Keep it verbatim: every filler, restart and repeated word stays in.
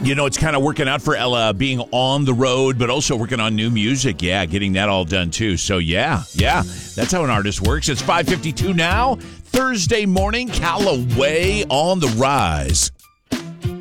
you know, it's kind of working out for Ella, being on the road, but also working on new music. Yeah, getting that all done, too. So, yeah, yeah, that's how an artist works. It's five fifty-two now, Thursday morning, Callaway on the rise.